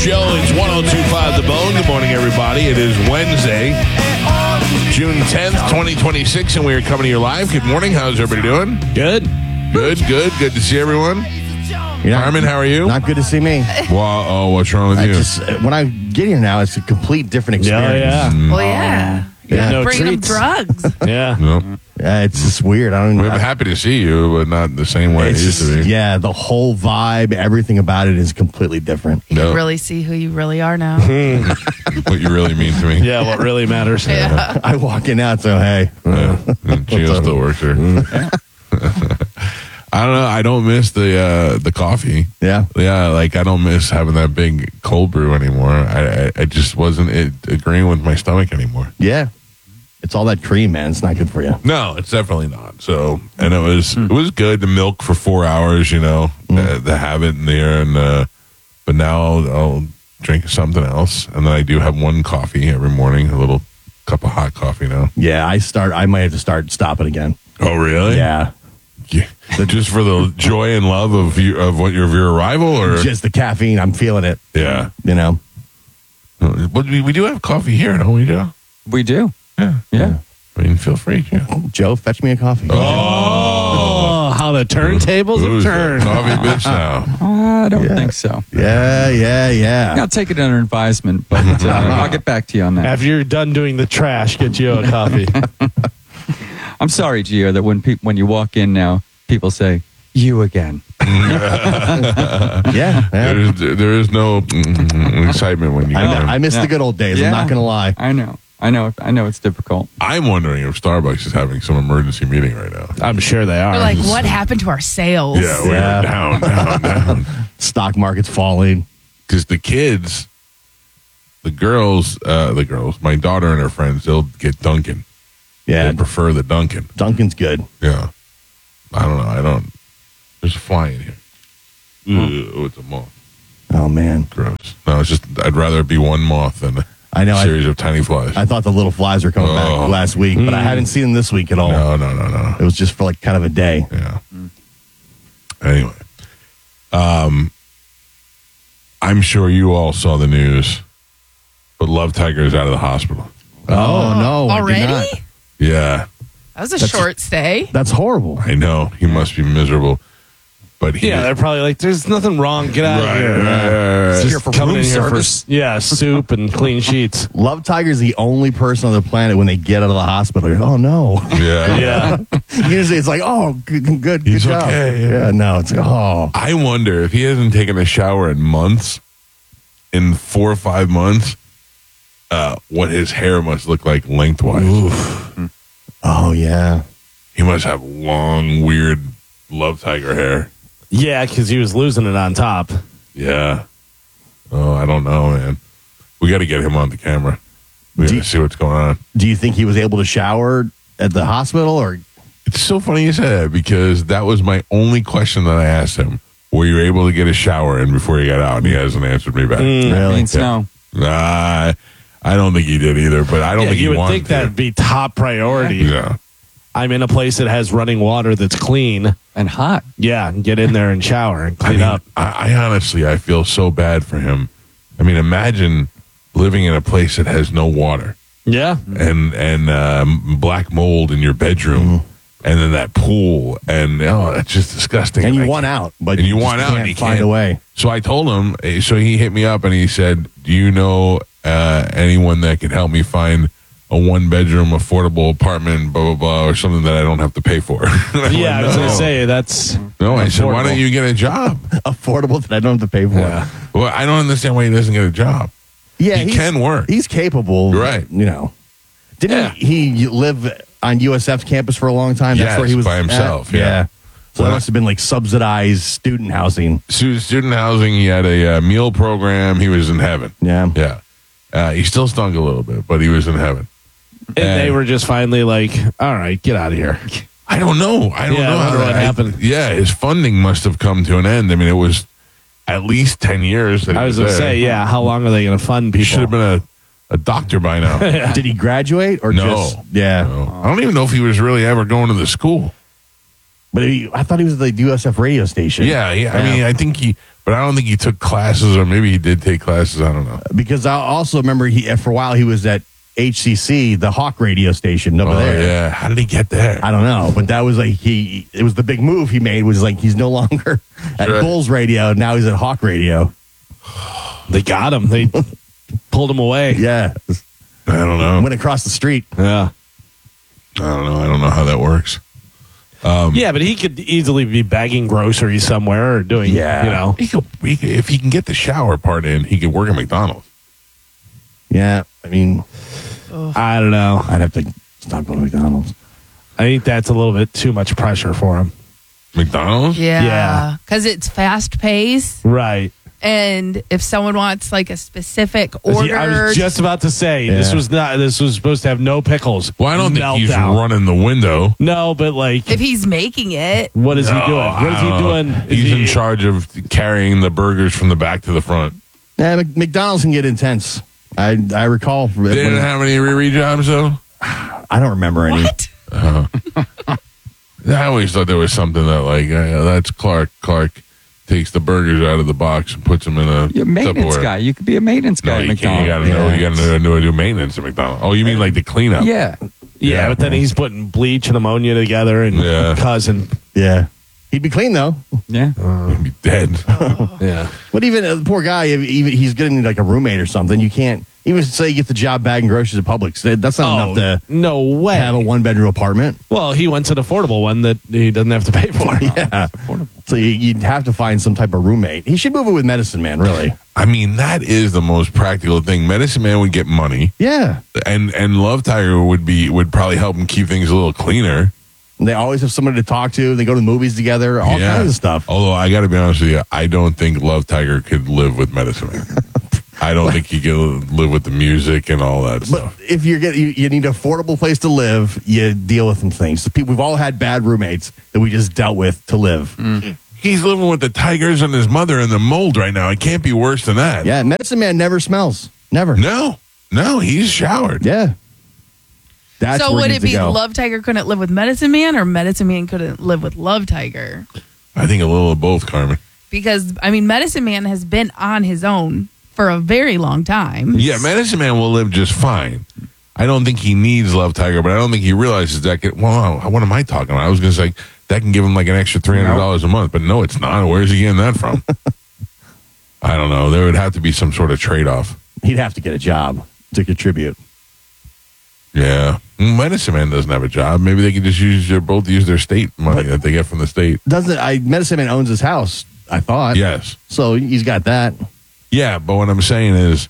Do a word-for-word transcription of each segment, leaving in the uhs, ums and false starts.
show. It's one oh two point five The Bone. Good morning, everybody. It is Wednesday, June tenth, twenty twenty-six, and we are coming to you live. Good morning. How's everybody doing? Good. Good, good. Good to see everyone. You're not, Carmen, how are you? Not good to see me. Well, oh, what's wrong with I you? just when I get here now, it's a complete different experience. Yeah, yeah. Well, yeah. Yeah. No Bringing them treats. drugs. Yeah. No. Yeah, it's just weird. I don't. We're I, happy to see you, but not the same way it it's used just, to be. yeah, the whole vibe, everything about it is completely different. You No. can really see who you really are now. What you really mean to me. Yeah, what really matters. Yeah. I walk in out, so hey, Yeah. And Gio still works here. I don't know. I don't miss the uh, the coffee. yeah, Yeah, like I don't miss having that big cold brew anymore. I I, I just wasn't it, agreeing with my stomach anymore. yeah. It's all that cream, man. It's not good for you. No, it's definitely not. So, and it was it was good to milk for four hours, you know, uh, to have it in there, and uh, but now I'll, I'll drink something else, and then I do have one coffee every morning, a little cup of hot coffee now. Yeah, I start. I might have to start stopping again. Oh, really? Yeah, Yeah. Just for the joy and love of you of what your of your arrival, or just the caffeine. I'm feeling it. yeah. You know. But we, we do have coffee here, don't we, Joe? We do. Yeah. Yeah. I mean, feel free. Yeah. Joe, fetch me a coffee. Oh, how the turntables Who's have that turned. coffee bitch now? I don't Yeah. think so. Yeah, yeah, yeah. I'll take it under advisement, but uh, I'll get back to you on that. After you're done doing the trash, get you a coffee. I'm sorry, Gio, that when peop when you walk in now, people say, you again. yeah. yeah. There is, there is no mm, excitement when you I, get in. I miss Yeah. the good old days. I'm not going to lie. I know. I know. I know it's difficult. I'm wondering if Starbucks is having some emergency meeting right now. I'm sure they are. We're like, what happened to our sales? Yeah, we're Yeah. down, down, down. Stock market's falling. Because the kids, the girls, uh, the girls, my daughter and her friends, they'll get Dunkin'. Yeah, They prefer the Dunkin'. Dunkin's good. Yeah. I don't know. I don't. There's a fly in here. Ooh, oh, it's a moth. Oh man, Gross. No, it's just, I'd rather it be one moth than a I know. I, series of tiny flies. I thought the little flies were coming Oh. back last week, but I haven't seen them this week at all. no, no, no, no. It was just for like kind of a day. Yeah. Anyway, um, I'm sure you all saw the news, but Love Tiger is out of the hospital. Oh, no, I did Already? not. Yeah, That was a That's- short stay. That's horrible. I know he must be miserable, but he yeah, they're probably like, there's nothing wrong. Get out right, of here. right, right, right. Just Here for coming room in here service? for yeah, soup and clean sheets. Love Tiger's the only person on the planet when they get out of the hospital. You're, oh no. Yeah, Yeah. Usually it's like, oh, good, good, good He's job. okay, yeah. Yeah, no, it's oh. I wonder if he hasn't taken a shower in months, in four or five months, uh, what his hair must look like lengthwise. Oh yeah. He must have long, weird Love Tiger hair. Yeah, because he was losing it on top. Yeah. Oh, I don't know, man. We got to get him on the camera. We got Do to you- see what's going on. Do you think he was able to shower at the hospital or It's so funny you said that because that was my only question that I asked him. Were you able to get a shower in before you got out? And he hasn't answered me back. really? Means no. Nah, I don't think he did either, but I don't Yeah, think he you would wanted think to. that'd be top priority. Yeah. I'm in a place that has running water that's clean. And hot. Yeah, and get in there and shower and I clean mean, up. I, I honestly, I feel so bad for him. I mean, imagine living in a place that has no water Yeah. and and um, black mold in your bedroom, and then that pool, and oh, it's just disgusting. and you I want out, but and you just want out, can't and you find can't. a way. So I told him. eh, So he hit me up and he said, "Do you know uh, anyone that could help me find a one-bedroom affordable apartment, blah blah blah, or something that I don't have to pay for?" Yeah, I was going No. to say, that's. No, I said, "Why affordable. don't you get a job?" Affordable that I don't have to pay for. Yeah. Well, I don't understand why he doesn't get a job. Yeah, He he's- can work. He's capable. Right. You know. Didn't Yeah. he, he live on U S F's campus for a long time? That's Yes, where he was by at? himself, yeah. So Well, that must have been like subsidized student housing. Stu- Student housing. He had a uh, meal program. He was in heaven. Yeah. Yeah, uh, he still stunk a little bit, but he was in heaven. And they were just finally like, all right, get out of here. I don't know. I don't Yeah, know I how wonder that what I- happened. Yeah, his funding must have come to an end. I mean, it was at least ten years. That he I was going to there. say, yeah, how long are they going to fund He people? should have been a, a doctor by now. Did he graduate or No. just yeah? No. I don't even know if he was really ever going to the school. But he, I thought he was at the U S F radio station. Yeah, yeah. I mean, I think he But I don't think he took classes, or maybe he did take classes. I don't know. Because I also remember he for a while he was at H C C, the Hawk radio station over Oh, there. yeah. How did he get there? I don't know, but that was like he. It was the big move he made. Was like he's no longer at Right. Bulls radio. Now he's at Hawk radio. They got him. They pulled him away. Yeah, I don't know. went across the street. Yeah. I don't know. I don't know how that works. Yeah, but he could easily be bagging groceries somewhere or doing, Yeah. you know. He could, he could, if he can get the shower part in, he could work at McDonald's. Yeah, I mean, I don't know. I'd have to stop going to McDonald's. I think that's a little bit too much pressure for him. McDonald's? Yeah. Yeah. Because it's fast paced. Right. And if someone wants like a specific order. I was just about to say this Yeah. was not. This was supposed to have no pickles. Well, I don't think he's Meltdown. running the window. No, but like, if he's making it. what is he No, doing? What is I he don't know. doing? Is He's he- in charge of carrying the burgers from the back to the front. Yeah, Mc- McDonald's can get intense. I I recall. They didn't when- have any Riri jobs, though? I don't remember any. What? I always thought there was something that, like, uh, that's Clark. Clark takes the burgers out of the box and puts them in a You're a maintenance Tupperware. guy. You could be a maintenance No, guy at you can't. You got to McDonald's. know. Yeah. You got to know, do maintenance at McDonald's. Oh, you mean like the cleanup? Yeah. yeah, Yeah. but then he's putting bleach and ammonia together and Yeah. cousin. Yeah, he'd be clean though. Yeah. He'd be dead. Yeah. But even uh, the poor guy, if even he's getting like a roommate or something. You can't even say you get the job bagging groceries at Publix. That- That's not Oh, enough to no way. have a one bedroom apartment. Well, he wants an affordable one that he doesn't have to pay for. Yeah, so you, you'd have to find some type of roommate. He should move it with Medicine Man, really. I mean, that is the most practical thing. Medicine Man would get money, Yeah, and and Love Tiger would be would probably help him keep things a little cleaner. they always have somebody to talk to. They go to the movies together. All Yeah. kinds of stuff. Although I got to be honest with you, I don't think Love Tiger could live with Medicine Man. I don't think he could live with the music and all that But stuff. if you're getting, you, you need an affordable place to live, you deal with some things. So people, we've all had bad roommates that we just dealt with to live. He's living with the tigers and his mother in the mold right now. It can't be worse than that. Yeah, Medicine Man never smells. Never. No, no, he's showered. Yeah. That's so where would he it needs to be go. Love Tiger couldn't live with Medicine Man, or Medicine Man couldn't live with Love Tiger? I think a little of both, Carmen. Because I mean, Medicine Man has been on his own for a very long time. Yeah, Medicine Man will live just fine. I don't think he needs Love Tiger, but I don't think he realizes that. Can, well, what am I talking about? I was going to say that can give him like an extra three hundred dollars a month, but no, it's not. Where's he getting that from? I don't know. There would have to be some sort of trade off. He'd have to get a job to contribute. Yeah. Mm, Medicine Man doesn't have a job. Maybe they could just use their, both use their state money But- that they get from the state. Doesn't I? Medicine Man owns his house. I thought. Yes. So he's got that. Yeah, but what I'm saying is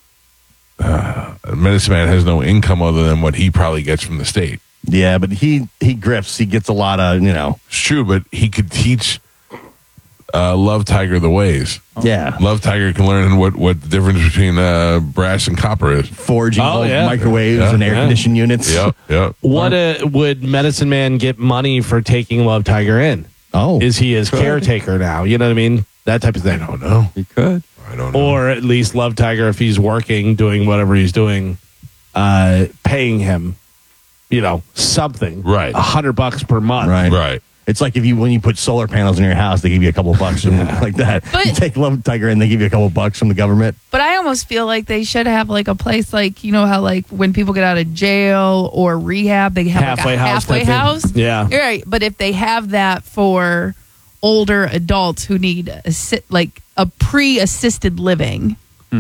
uh, Medicine Man has no income other than what he probably gets from the state. Yeah, but he he grifts. He gets a lot of you know. It's true, but he could teach uh, Love Tiger the ways. Yeah. Love Tiger can learn what, what the difference between uh, brass and copper is. Forging Oh, old yeah. microwaves Yeah, and air yeah. conditioned units. Yep, yep. What uh, would Medicine Man get money for taking Love Tiger in? Oh. Is he his caretaker now? You know what I mean? That type of I thing. don't know. He could. I don't know. Or at least Love Tiger, if he's working, doing whatever he's doing, uh, paying him, you know, something. Right. A hundred bucks per month. Right. Right. It's like if you when you put solar panels in your house, they give you a couple of bucks from, like that. But- you take Love Tiger and they give you a couple of bucks from the government. But I almost feel like they should have like a place like, you know how like when people get out of jail or rehab, they have Halfway like a house halfway type thing. house. Yeah. You're right. But if they have that for older adults who need assi- like a pre-assisted living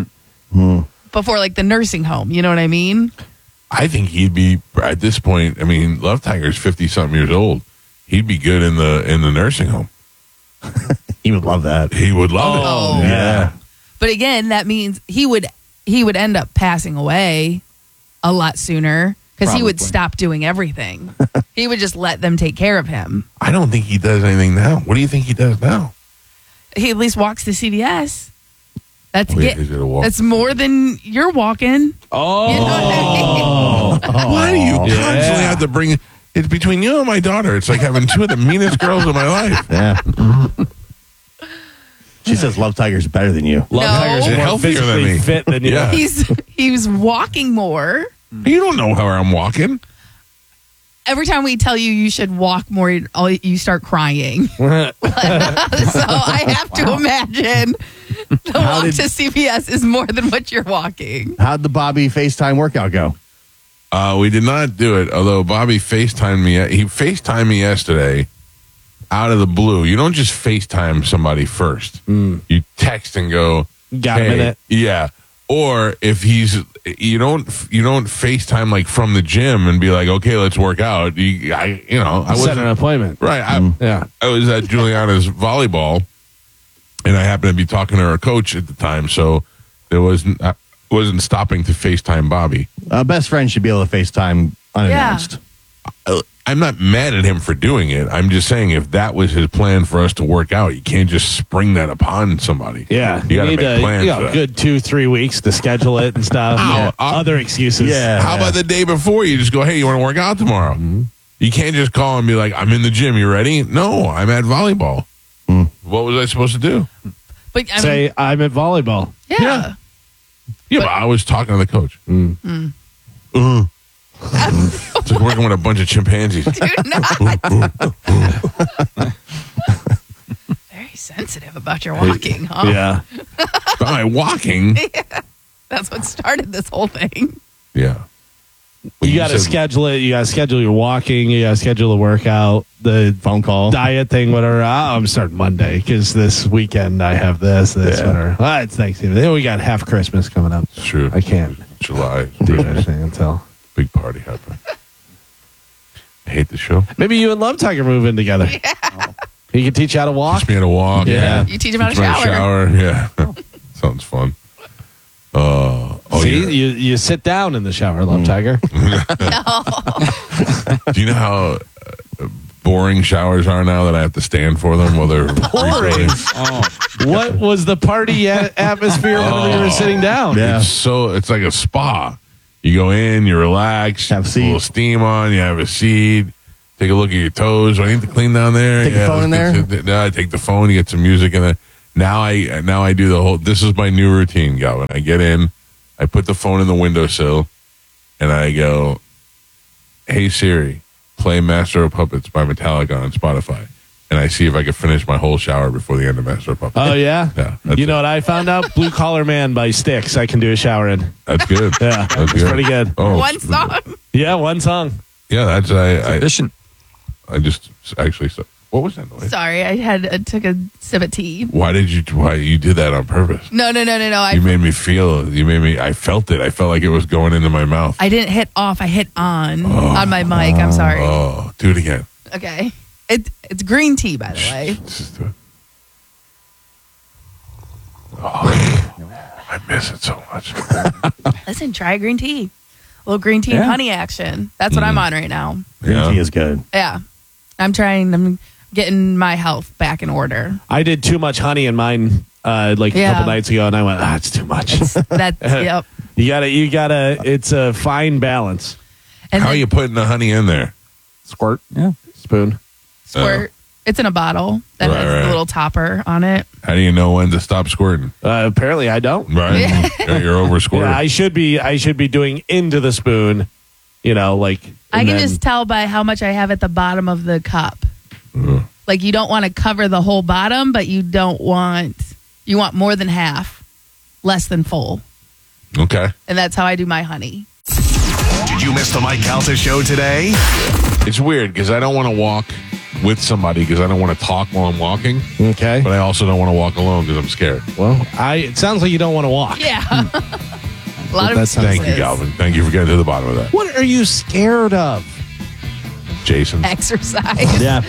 before like the nursing home, you know what I mean? I think he'd be, at this point, I mean, Love Tiger's fifty-something years old. He'd be good in the in the nursing home. He would love that. He would love Oh. it. Yeah. But again, that means he would he would end up passing away a lot sooner because he would Probably. stop doing everything. He would just let them take care of him. I don't think he does anything now. What do you think he does now? He at least walks to C V S. That's Oh, yeah, it. he's gonna walk. That's more than you're walking. Oh. You know what I mean? Why do you Yeah. constantly have to bring it's between you and my daughter? It's like having two of the meanest girls in my life. Yeah. She says Love Tiger's better than you. Love No. Tiger's more Healthier than physically me. fit than you. Yeah. He's he's walking more. You don't know how I'm walking. every time we tell you you should walk more, all- you start crying. So I have to imagine the walk did- to C V S is more than what you're walking. How'd the Bobby FaceTime workout go? Uh, we did not do it, although Bobby FaceTimed me. He FaceTimed me yesterday out of the blue. You don't just FaceTime somebody first. You text and go, Got a "Hey," minute? Yeah. Or if he's, you don't, you don't FaceTime like from the gym and be like, okay, let's work out. You, I, you know, I Set an wasn't, appointment. right. I, Yeah. I was at Juliana's volleyball, and I happened to be talking to her coach at the time, so there wasn't I wasn't stopping to FaceTime Bobby. Uh, best friend should be able to FaceTime unannounced. I- I'm not mad at him for doing it. I'm just saying if that was his plan for us to work out, you can't just spring that upon somebody. Yeah. you got to need make a, plans. you know, for that. good two, three weeks to schedule it and stuff. Ow, Yeah. uh, Other excuses. Yeah. How about the day before? You just go, hey, you want to work out tomorrow? You can't just call and be like, I'm in the gym. You ready? No, I'm at volleyball. What was I supposed to do? But I mean, Say, I'm at volleyball. yeah. yeah. Yeah, but, I was talking to the coach. Uh. It's like working with a bunch of chimpanzees. Do not. Very sensitive about your walking, huh? Yeah. By walking. That's what started this whole thing. Yeah. You got to said- schedule it. You got to schedule your walking. You got to schedule the workout, the Phone call. diet thing, whatever. Oh, I'm starting Monday because this weekend I have this, this, Yeah. whatever. Ah, it's Thanksgiving. Then we got half Christmas coming up. It's true. I can't July. do anything until. Big party happening. I hate the show. Maybe you and Love Tiger move in together. He can teach you how to walk. Teach me how to walk. Yeah. You teach him how to Teach me how shower. to shower. Yeah. Sounds fun. Uh, oh, See, yeah. you, you sit down in the shower, Love Tiger. Do you know how uh, boring showers are now that I have to stand for them while they're Boring. Oh, What was the party a- atmosphere when we were sitting down? Yeah. It's so it's like a spa. You go in, you relax, Have a put a little seat. steam on, you have a seat, take a look at your toes. Do I need to clean down there? Take the phone in let's there? get to- No, I take the phone, you get some music in there. Now I now I do the whole. This is my new routine, Galvin. I get in, I put the phone in the windowsill, and I go, "Hey Siri, play Master of Puppets by Metallica on Spotify," and I see if I can finish my whole shower before the end of Master of Puppets. Oh, yeah? Yeah, that's You know it. what I found out? Blue Collar Man by Styx. I can do a shower in. That's good. Yeah, That's it's pretty good. Oh, One song. Yeah, one song. Yeah, that's I. I, efficient. I just actually. What was that noise? Sorry, I had uh, took a sip of tea. Why did you? Why you did that on purpose? No, no, no, no, no. I You made me feel. You made me. I felt it. I felt like it was going into my mouth. I didn't hit off. I hit on on my mic. I'm sorry. Oh, do it again. Okay. It it's green tea, by the way. Let's just do it. Oh, I miss it so much. Listen, try green tea. A little green tea and Yeah. honey action. That's what I'm on right now. Green Yeah. tea is good. Yeah. I'm trying. I'm getting my health back in order. I did too much honey in mine uh, like a Yeah. couple nights ago, and I went, ah, it's too much. That's yep. You gotta, you gotta, it's a fine balance. And How are then you putting the honey in there? Squirt, Yeah. spoon. squirt. It's in a bottle that Right, has right. the little topper on it. How do you know when to stop squirting? Uh, apparently, I don't. Right, you're, you're over squirting. Yeah, I should be. I should be doing into the spoon. You know, like I and can then- just tell by how much I have at the bottom of the cup. Ugh. Like you don't want to cover the whole bottom, but you don't want you want more than half, less than full. Okay. And that's how I do my honey. Did you miss the Mike Calta show today? It's weird because I don't want to walk with somebody because I don't want to talk while I'm walking, Okay. but I also don't want to walk alone because I'm scared. Well, I. It sounds like you don't want to walk. Yeah. A lot of that sounds- Thank you, excuses. Galvin. Thank you for getting to the bottom of that. What are you scared of? Jason. Exercise. Yeah.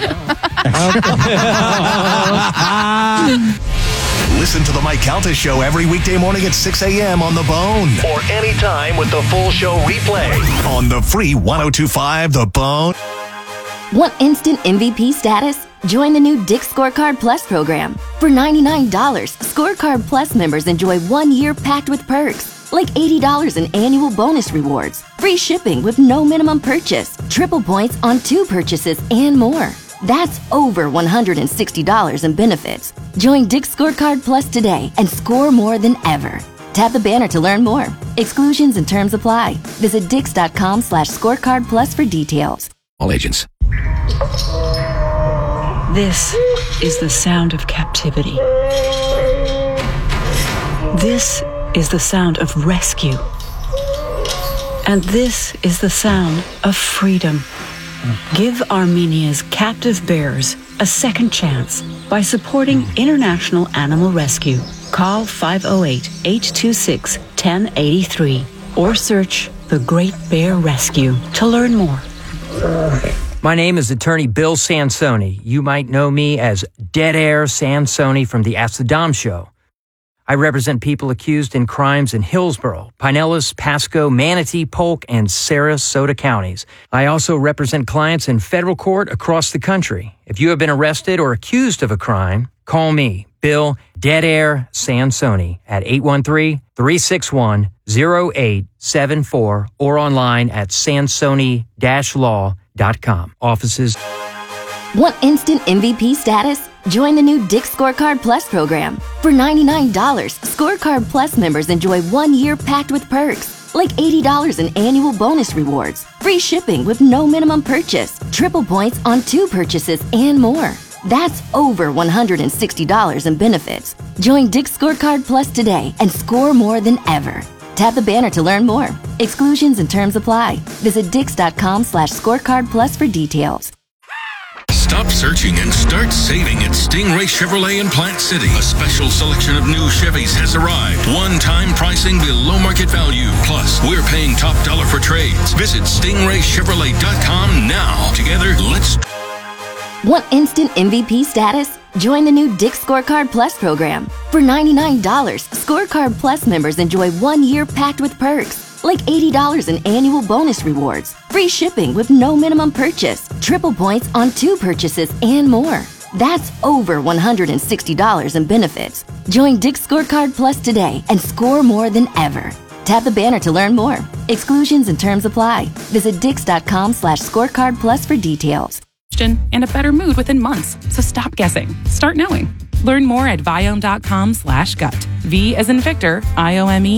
Listen to the Mike Calta show every weekday morning at six a.m. on The Bone or anytime with the full show replay on the free one oh two point five The Bone. Want instant M V P status? Join the new Dick Scorecard Plus program. For ninety-nine dollars, Scorecard Plus members enjoy one year packed with perks, like eighty dollars in annual bonus rewards, free shipping with no minimum purchase, triple points on two purchases, and more. That's over one hundred sixty dollars in benefits. Join Dick Scorecard Plus today and score more than ever. Tap the banner to learn more. Exclusions and terms apply. Visit dix.com slash scorecard plus for details. All agents. This is the sound of captivity. This is the sound of rescue. And this is the sound of freedom. Give Armenia's captive bears a second chance by supporting International Animal Rescue. Call five oh eight, eight two six, one oh eight three or search The Great Bear Rescue to learn more. My name is attorney Bill Sansoni. You might know me as Dead Air Sansoni from The Ask the Dom Show. I represent people accused in crimes in Hillsborough, Pinellas, Pasco, Manatee, Polk, and Sarasota counties. I also represent clients in federal court across the country. If you have been arrested or accused of a crime, call me, Bill Dead Air Sansoni, at eight one three, three six one, zero eight seven four or online at sansoni dash law dot com. Offices. Want instant M V P status? Join the new Dick's Scorecard Plus program. For ninety-nine dollars, Scorecard Plus members enjoy one year packed with perks, like eighty dollars in annual bonus rewards, free shipping with no minimum purchase, triple points on two purchases, and more. That's over one hundred sixty dollars in benefits. Join Dick's Scorecard Plus today and score more than ever. Tap the banner to learn more. Exclusions and terms apply. Visit dix.com slash scorecard plus for details. Stop searching and start saving at Stingray Chevrolet in Plant City. A special selection of new Chevys has arrived. One-time pricing below market value. Plus, we're paying top dollar for trades. Visit stingray chevrolet dot com now. Together, let's... Want instant M V P status? Join the new Dick's Scorecard Plus program. For ninety-nine dollars, Scorecard Plus members enjoy one year packed with perks, like eighty dollars in annual bonus rewards, free shipping with no minimum purchase, triple points on two purchases, and more. That's over one hundred sixty dollars in benefits. Join Dick's Scorecard Plus today and score more than ever. Tap the banner to learn more. Exclusions and terms apply. Visit dix.com slash scorecard plus for details. And a better mood within months. So stop guessing. Start knowing. Learn more at viome.com slash gut. V as in Victor, I O M E